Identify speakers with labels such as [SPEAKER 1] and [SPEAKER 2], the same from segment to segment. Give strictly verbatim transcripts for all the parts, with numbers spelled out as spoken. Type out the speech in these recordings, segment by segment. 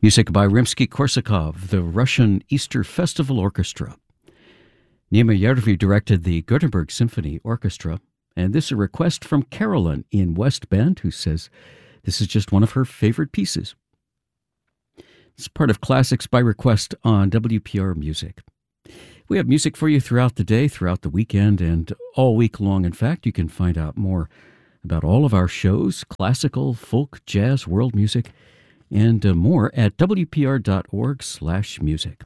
[SPEAKER 1] Music by Rimsky-Korsakov, the Russian Easter Festival Orchestra. Nima Yervi directed the Göteborg Symphony Orchestra, and this is a request from Carolyn in West Bend, who says this is just one of her favorite pieces. It's part of Classics by Request on W P R Music. We have music for you throughout the day, throughout the weekend, and all week long. In fact, you can find out more about all of our shows, classical, folk, jazz, world music, and uh, more at w p r dot org slash music.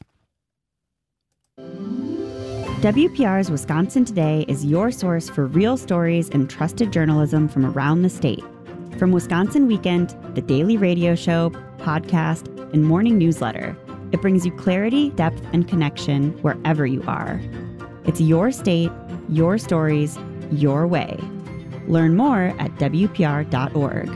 [SPEAKER 2] W P R's Wisconsin Today is your source for real stories and trusted journalism from around the state. From Wisconsin Weekend, the daily radio show, podcast, and morning newsletter, it brings you clarity, depth, and connection wherever you are. It's your state, your stories, your way. Learn more at w p r dot org.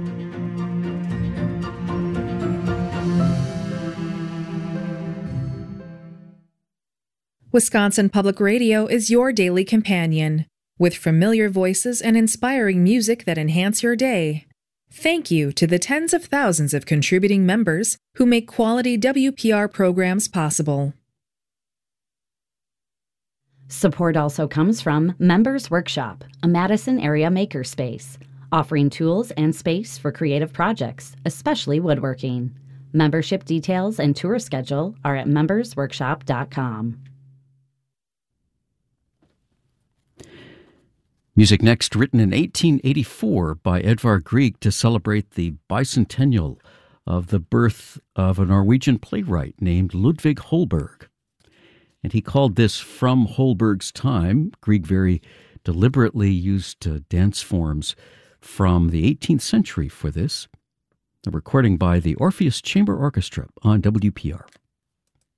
[SPEAKER 3] Wisconsin Public Radio is your daily companion, with familiar voices and inspiring music that enhance your day. Thank you to the tens of thousands of contributing members who make quality W P R programs possible.
[SPEAKER 4] Support also comes from Members Workshop, a Madison area makerspace, offering tools and space for creative projects, especially woodworking. Membership details and tour schedule are at members workshop dot com.
[SPEAKER 1] Music next, written in eighteen eighty-four by Edvard Grieg to celebrate the bicentennial of the birth of a Norwegian playwright named Ludvig Holberg. And he called this From Holberg's Time. Grieg very deliberately used uh, dance forms from the eighteenth century for this. A recording by the Orpheus Chamber Orchestra on W P R.